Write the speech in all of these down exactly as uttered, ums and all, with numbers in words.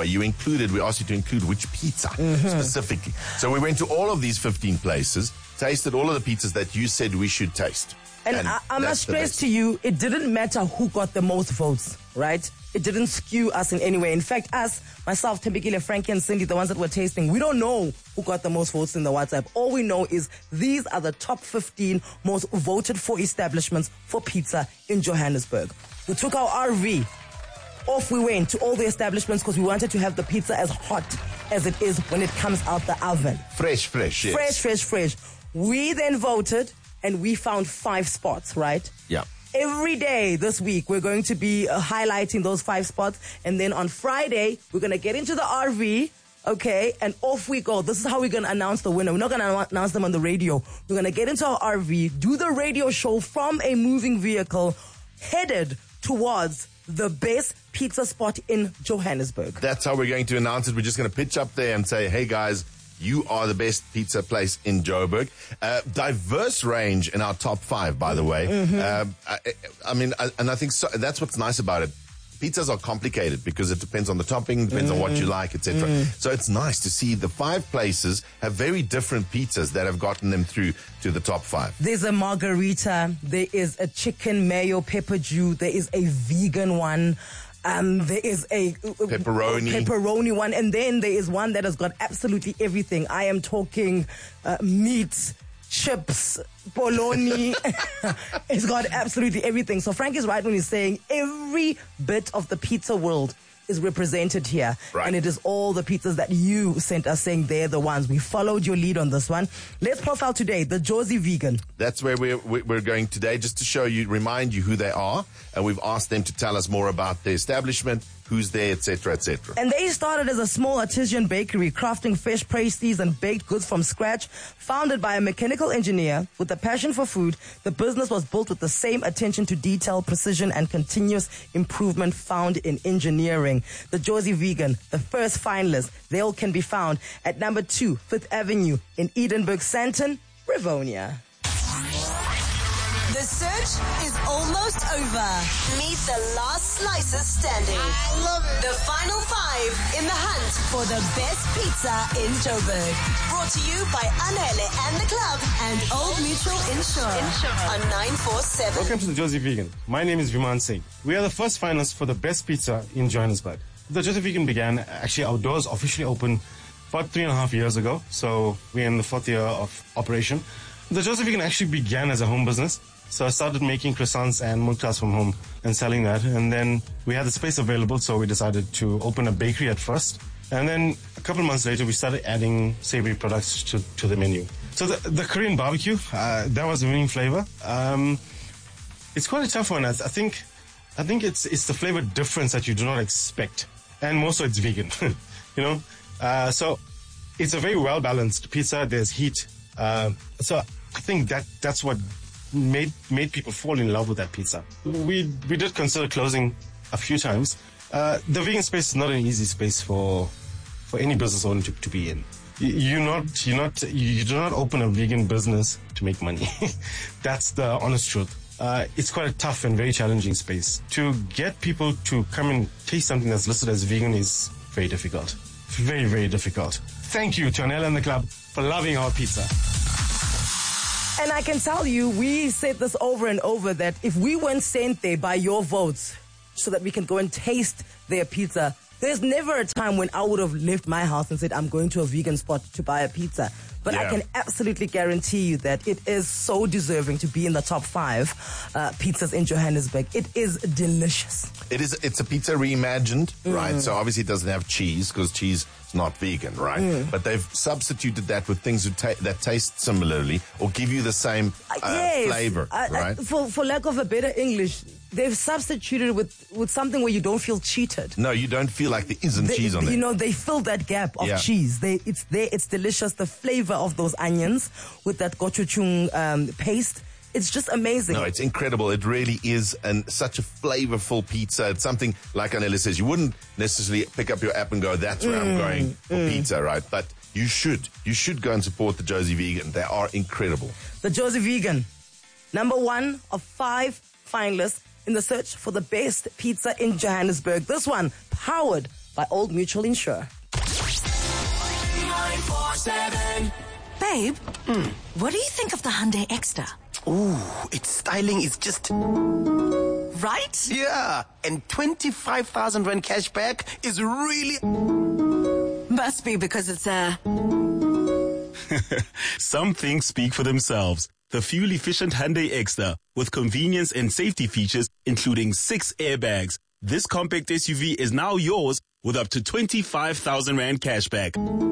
you included, we asked you to include which pizza mm-hmm. specifically. So we went to all of these fifteen places, tasted all of the pizzas that you said we should taste. And, and I, I must stress to you, it didn't matter who got the most votes, right? It didn't skew us in any way. In fact, us, myself, Tembekile, Frankie, and Cindy, the ones that were tasting, we don't know who got the most votes in the WhatsApp. All we know is these are the top fifteen most voted for establishments for pizza in Johannesburg. We took our R V, off we went to all the establishments because we wanted to have the pizza as hot as it is when it comes out the oven. Fresh, fresh, yes. Fresh, fresh, fresh. We then voted and we found five spots, right? Yeah. Every day this week, we're going to be uh, highlighting those five spots. And then on Friday, we're going to get into the R V, okay, and off we go. This is how we're going to announce the winner. We're not going to announce them on the radio. We're going to get into our R V, do the radio show from a moving vehicle, headed towards the best pizza spot in Johannesburg. That's how we're going to announce it. We're just going to pitch up there and say, hey, guys, you are the best pizza place in Joburg. Uh, diverse range in our top five, by the way. Mm-hmm. Uh, I, I mean, I, and I think so, that's what's nice about it. Pizzas are complicated because it depends on the topping, depends mm. on what you like, et cetera. Mm. So it's nice to see the five places have very different pizzas that have gotten them through to the top five. There's a margarita, there is a chicken mayo pepper stew, there is a vegan one. Um, there is a pepperoni. pepperoni one, and then there is one that has got absolutely everything. I am talking uh, meat, chips, bologna. It's got absolutely everything. So Frank is right when he's saying every bit of the pizza world is represented here. Right. And it is all the pizzas that you sent us saying they're the ones. We followed your lead on this one. Let's profile today the Jozi Vegan. That's where we're, we're going today, just to show you, remind you who they are. And we've asked them to tell us more about the establishment, who's there, et cetera, et cetera. And they started as a small artisan bakery, crafting fresh pastries and baked goods from scratch. Founded by a mechanical engineer with a passion for food, the business was built with the same attention to detail, precision, and continuous improvement found in engineering. The Jozi Vegan, the first finalist, they all can be found at number two, Fifth Avenue in Edenburg, Sandton, Rivonia. The search is almost over. Meet the last slices standing. I love it. The final five in the hunt for the best pizza in Joburg. Brought to you by Anele and the Club and Old Mutual Insurance on nine four seven. Welcome to the Jozi Vegan. My name is Viman Singh. We are the first finalists for the best pizza in Johannesburg. The Jozi Vegan began, actually our doors officially opened about three and a half years ago. So we're in the fourth year of operation. The Jozi Vegan actually began as a home business. So I started making croissants and multitas from home and selling that. And then we had the space available, so we decided to open a bakery at first. And then a couple of months later, we started adding savory products to, to the menu. So the, the Korean barbecue, uh, that was a winning flavor. Um, it's quite a tough one. I, I think I think it's it's the flavor difference that you do not expect. And more so it's vegan, you know. Uh, so it's a very well-balanced pizza. There's heat. Uh, so I think that that's what made made people fall in love with that pizza. We we did consider closing a few times. Uh, the vegan space is not an easy space for for any business owner to, to be in. You, you're not you're not you do not open a vegan business to make money. That's the honest truth. Uh, it's quite a tough and very challenging space. To get people to come and taste something that's listed as vegan is very difficult. Very, very difficult. Thank you to Anele and the Club for loving our pizza. And I can tell you, we said this over and over, that if we weren't sent there by your votes so that we can go and taste their pizza, there's never a time when I would have left my house and said, I'm going to a vegan spot to buy a pizza. But yeah. I can absolutely guarantee you that it is so deserving to be in the top five uh, pizzas in Johannesburg. It is delicious. It is. It's a pizza reimagined, mm. right? So obviously it doesn't have cheese because cheese is not vegan, right? Mm. But they've substituted that with things that, ta- that taste similarly or give you the same uh, yes. flavor, uh, right? Uh, for, for lack of a better English, they've substituted with, with something where you don't feel cheated. No, you don't feel like there isn't they, cheese on there. You know, they fill that gap of yeah. cheese. They, it's there, it's delicious. The flavor of those onions with that gochujang um, paste, it's just amazing. No, it's incredible. It really is an, such a flavorful pizza. It's something, like Anele says, you wouldn't necessarily pick up your app and go, that's where mm, I'm going for mm. pizza, right? But you should. You should go and support the Jozi Vegan. They are incredible. The Jozi Vegan, number one of five finalists in the search for the best pizza in Johannesburg. This one powered by Old Mutual Insure. nine four seven. Babe, mm. what do you think of the Hyundai Extra? Ooh, its styling is just... Right? Yeah, and twenty-five thousand rand cash back is really... Must be because it's a... Some things speak for themselves. The fuel-efficient Hyundai Extra with convenience and safety features including six airbags. This compact S U V is now yours with up to twenty-five thousand rand cashback.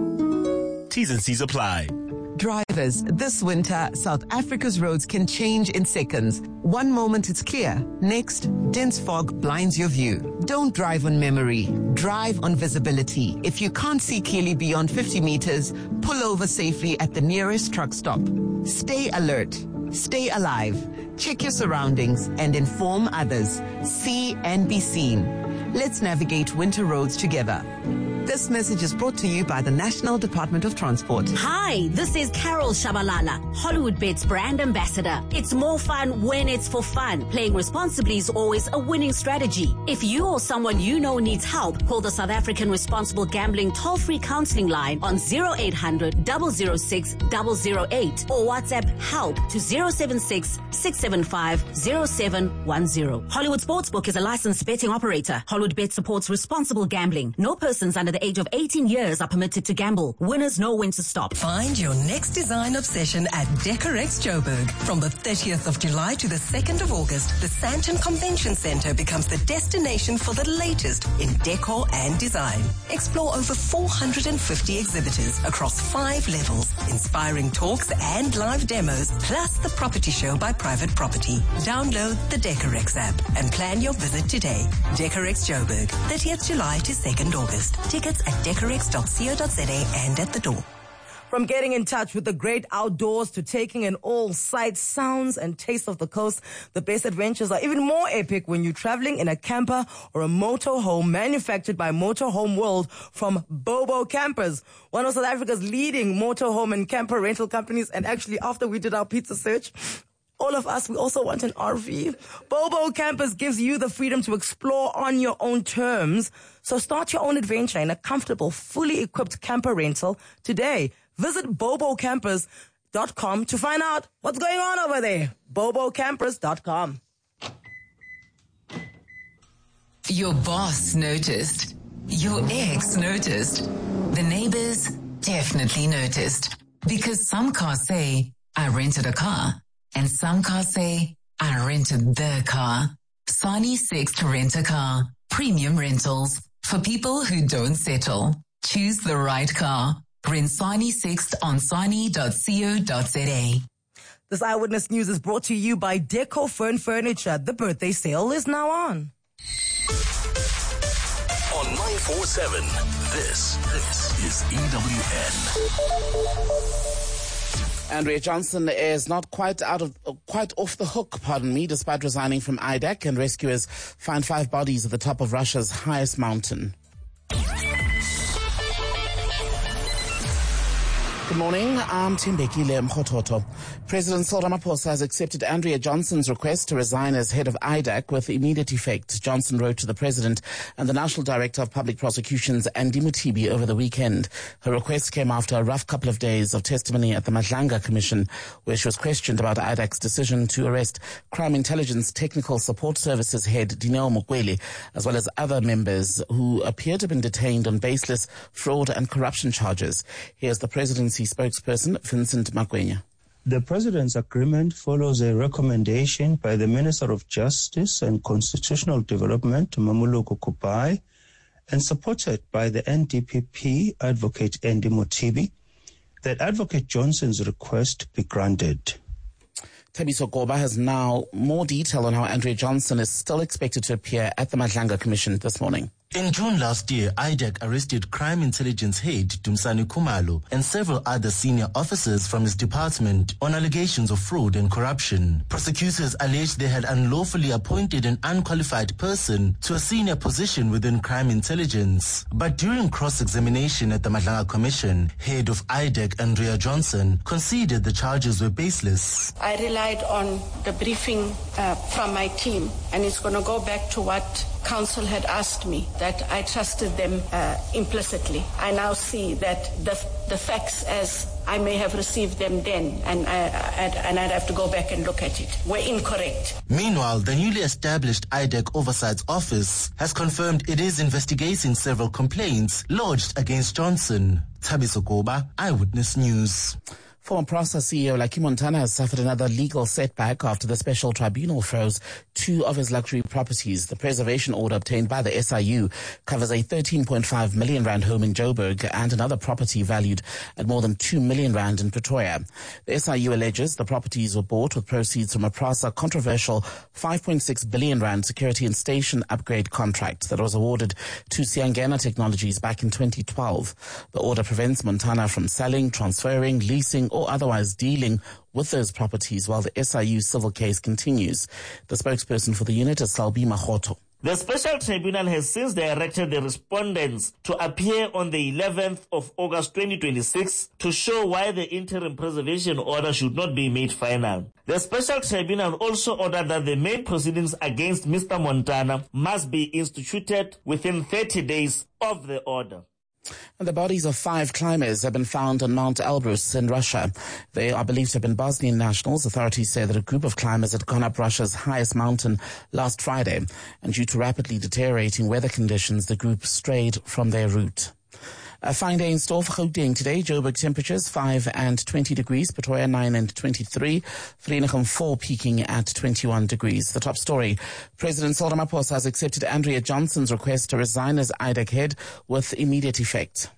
T's and C's apply. Drivers, this winter, South Africa's roads can change in seconds. One moment it's clear, next, dense fog blinds your view. Don't drive on memory, drive on visibility. If you can't see clearly beyond fifty meters, pull over safely at the nearest truck stop. Stay alert, stay alive, check your surroundings, and inform others. See and be seen. Let's navigate winter roads together. This message is brought to you by the National Department of Transport. Hi, this is Carol Shabalala, HollywoodBets brand ambassador. It's more fun when it's for fun. Playing responsibly is always a winning strategy. If you or someone you know needs help, call the South African Responsible Gambling toll-free counseling line on zero eight hundred, double oh six, double oh eight or WhatsApp help to zero seven six, six seven five, zero seven one zero. Hollywood Sportsbook is a licensed betting operator. HollywoodBet supports responsible gambling. No persons under the age of eighteen years are permitted to gamble. Winners know when to stop. Find your next design obsession at Decorex Joburg. From the thirtieth of July to the second of August, the Sandton Convention Center becomes the destination for the latest in decor and design. Explore over four hundred fifty exhibitors across five levels, inspiring talks and live demos, plus the property show by Private Property. Download the Decorex app and plan your visit today. Decorex Joburg, thirtieth July to second August. Tickets at decorex dot co dot za and at the door. From getting in touch with the great outdoors to taking in all sights, sounds, and tastes of the coast, the best adventures are even more epic when you're traveling in a camper or a motorhome manufactured by Motorhome World from Bobo Campers, one of South Africa's leading motorhome and camper rental companies. And actually, after we did our pizza search, all of us, we also want an R V. Bobo Campers gives you the freedom to explore on your own terms. So start your own adventure in a comfortable, fully equipped camper rental today. Visit bobo campers dot com to find out what's going on over there. bobo campers dot com. Your boss noticed. Your ex noticed. The neighbors definitely noticed. Because some cars say, I rented a car. And some cars say, I rented the car. Sani Sixt Rent a Car. Premium rentals. For people who don't settle. Choose the right car. Rent Sani Sixt on sani dot co dot za. This Eyewitness News is brought to you by Deco Fern Furniture. The birthday sale is now on. On nine four seven, this, this is E W N. Andrea Johnson is not quite out of, uh, quite off the hook, pardon me, despite resigning from I D A C, and rescuers find five bodies at the top of Russia's highest mountain. Good morning, I'm Timbekile Mkhototo. President Cyril Ramaphosa has accepted Andrea Johnson's request to resign as head of I D A C with immediate effect. Johnson wrote to the President and the National Director of Public Prosecutions, Andy Mutibi, over the weekend. Her request came after a rough couple of days of testimony at the Madlanga Commission, where she was questioned about I D A C's decision to arrest Crime Intelligence Technical Support Services head Dineo Mukwele, as well as other members who appear to have been detained on baseless fraud and corruption charges. Here's the Presidency spokesperson, Vincent Magwenya. The President's agreement follows a recommendation by the Minister of Justice and Constitutional Development, Mamuluko Kupai, and supported by the N D P P Advocate Andy Mutibi, that Advocate Johnson's request be granted. Thabiso Goba has now more detail on how Andrea Johnson is still expected to appear at the Madlanga Commission this morning. In June last year, I D A C arrested Crime Intelligence head Dumsani Khumalo and several other senior officers from his department on allegations of fraud and corruption. Prosecutors alleged they had unlawfully appointed an unqualified person to a senior position within Crime Intelligence. But during cross-examination at the Madlanga Commission, head of I D A C, Andrea Johnson, conceded the charges were baseless. I relied on the briefing uh, from my team, and it's going to go back to what council had asked me that I trusted them uh, implicitly. I now see that the, the facts as I may have received them then, and, I, and I'd have to go back and look at it, were incorrect. Meanwhile, the newly established I D E C Oversight Office has confirmed it is investigating several complaints lodged against Johnson. Thabiso Goba, Eyewitness News. Former PRASA C E O Lucky Montana has suffered another legal setback after the special tribunal froze two of his luxury properties. The preservation order obtained by the S I U covers a thirteen point five million rand home in Joburg and another property valued at more than two million rand in Pretoria. The S I U alleges the properties were bought with proceeds from a PRASA controversial five point six billion rand security and station upgrade contract that was awarded to Siangena Technologies back in twenty twelve. The order prevents Montana from selling, transferring, leasing, or otherwise dealing with those properties while the S I U civil case continues. The spokesperson for the unit is Salbi Mahoto. The special tribunal has since directed the respondents to appear on the eleventh of August twenty twenty-six to show why the interim preservation order should not be made final. The special tribunal also ordered that the main proceedings against Mister Montana must be instituted within thirty days of the order. And the bodies of five climbers have been found on Mount Elbrus in Russia. They are believed to have been Bosnian nationals. Authorities say that a group of climbers had gone up Russia's highest mountain last Friday, and due to rapidly deteriorating weather conditions, the group strayed from their route. A fine day in store for Gauteng today. Joburg temperatures five and twenty degrees, Pretoria nine and twenty-three, Vereeniging four peaking at twenty-one degrees. The top story, President Cyril Ramaphosa has accepted Andrea Johnson's request to resign as I D E C head with immediate effect.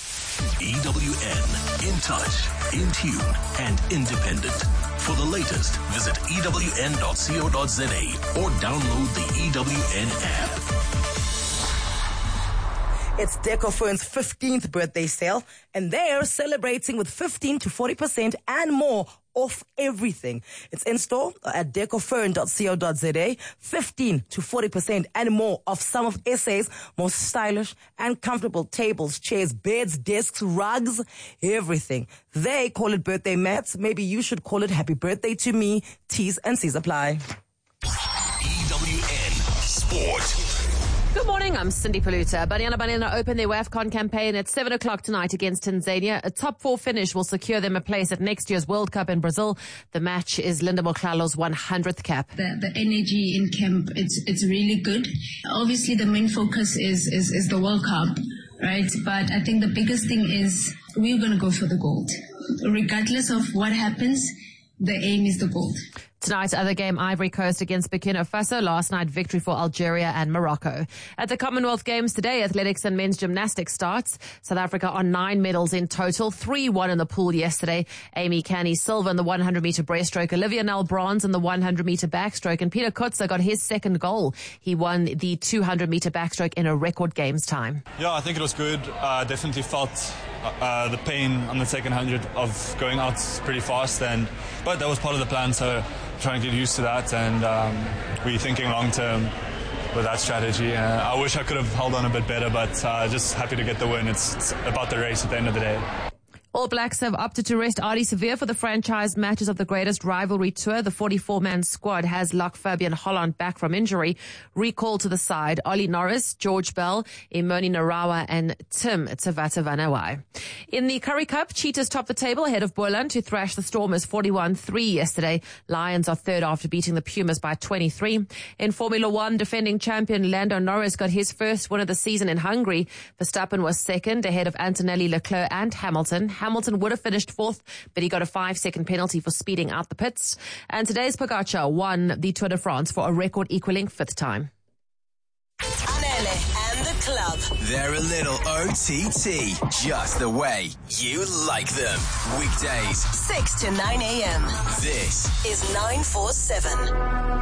E W N, in touch, in tune, and independent. For the latest, visit E W N dot co dot za or download the E W N app. It's Decophone's fifteenth birthday sale, and they're celebrating with fifteen to forty percent and more off everything. It's in store at decophone dot co dot za. fifteen to forty percent and more off some of S A's most stylish and comfortable tables, chairs, beds, desks, rugs, everything. They call it birthday mats. Maybe you should call it happy birthday to me. T's and C's apply. E W N Sport. Good morning, I'm Cindy Paluta. Banyana Banyana open their WAFCON campaign at seven o'clock tonight against Tanzania. A top four finish will secure them a place at next year's World Cup in Brazil. The match is Linda Moklalo's one hundredth cap. The, the energy in camp, it's it's really good. Obviously, the main focus is, is, is the World Cup, right? But I think the biggest thing is we're going to go for the gold. Regardless of what happens, the aim is the gold. Tonight's other game, Ivory Coast against Burkina Faso. Last night, victory for Algeria and Morocco. At the Commonwealth Games today, athletics and men's gymnastics starts. South Africa on nine medals in total, three won in the pool yesterday. Amy Canny silver in the one hundred meter breaststroke, Olivia Nell bronze in the one hundred meter backstroke, and Peter Kutzer got his second gold. He won the two hundred meter backstroke in a record games time. Yeah, I think it was good. I uh, definitely felt uh, the pain on the second hundred of going out pretty fast, and but that was part of the plan, so trying to get used to that, and um, we're thinking long term with that strategy. Uh, I wish I could have held on a bit better, but uh, just happy to get the win. It's, it's about the race at the end of the day. All Blacks have opted to rest Ardie Savea for the franchise matches of the greatest rivalry tour. The forty-four man squad has Luck Fabian Holland back from injury, recalled to the side Ollie Norris, George Bell, Imoni Narawa, and Tim Tavata Vanawai. In the Currie Cup, Cheetahs top the table ahead of Boland, who thrashed the Stormers forty-one three yesterday. Lions are third after beating the Pumas by twenty-three. In Formula One, defending champion Lando Norris got his first win of the season in Hungary. Verstappen was second ahead of Antonelli, Leclerc, and Hamilton. Hamilton would have finished fourth, but he got a five-second penalty for speeding out the pits. And today's Pogacar won the Tour de France for a record-equaling fifth time. Anele and the club. They're a little O T T, just the way you like them. Weekdays, six to nine a.m. This is nine four seven.